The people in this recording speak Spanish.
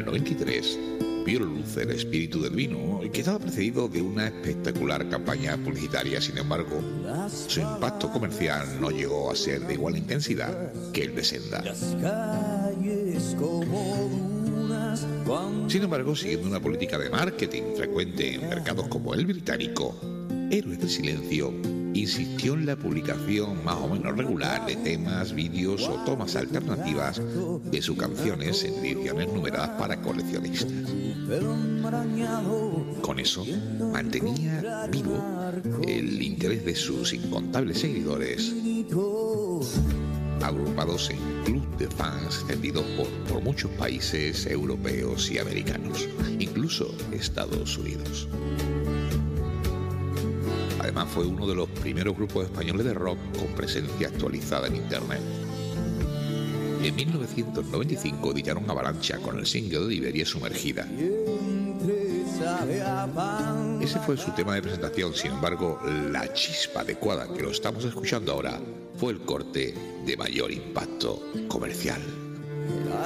el 93 vio luz el espíritu del vino, que estaba precedido de una espectacular campaña publicitaria. Sin embargo, su impacto comercial no llegó a ser de igual intensidad que el de Senda. Sin embargo, siguiendo una política de marketing frecuente en mercados como el británico, Héroes del Silencio insistió en la publicación más o menos regular de temas, vídeos o tomas alternativas de sus canciones en ediciones numeradas para coleccionistas. Con eso mantenía vivo el interés de sus incontables seguidores, agrupados en club de fans extendidos por muchos países europeos y americanos, incluso Estados Unidos. Además, fue uno de los primeros grupos españoles de rock con presencia actualizada en Internet. En 1995 editaron Avalancha con el single de Iberia Sumergida. Ese fue su tema de presentación. Sin embargo, la chispa adecuada que lo estamos escuchando ahora fue el corte de mayor impacto comercial.